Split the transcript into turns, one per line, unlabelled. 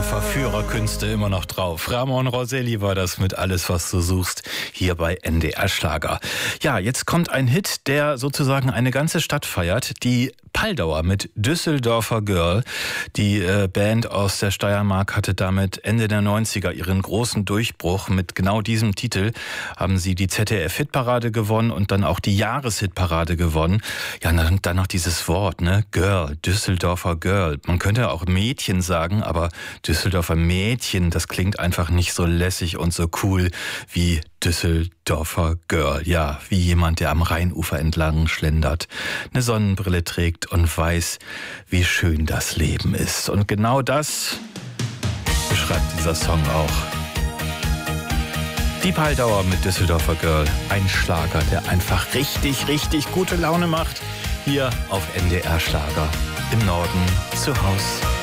Verführerkünste immer noch drauf. Ramon Roselli war das mit Alles, was du suchst, hier bei NDR Schlager. Ja, jetzt kommt ein Hit, der sozusagen eine ganze Stadt feiert. Die Paldauer mit Düsseldorfer Girl. Die Band aus der Steiermark hatte damit Ende der 90er ihren großen Durchbruch. Mit genau diesem Titel haben sie die ZDF-Hitparade gewonnen und dann auch die Jahreshitparade gewonnen. Ja, dann noch dieses Wort, ne? Girl, Düsseldorfer Girl. Man könnte auch Mädchen sagen, aber Düsseldorfer Mädchen, das klingt einfach nicht so lässig und so cool wie Düsseldorfer Girl. Ja, wie jemand, der am Rheinufer entlang schlendert, eine Sonnenbrille trägt und weiß, wie schön das Leben ist. Und genau das beschreibt dieser Song auch. Die Paldauer mit Düsseldorfer Girl. Ein Schlager, der einfach richtig, richtig gute Laune macht. Hier auf NDR Schlager. Im Norden zu Haus.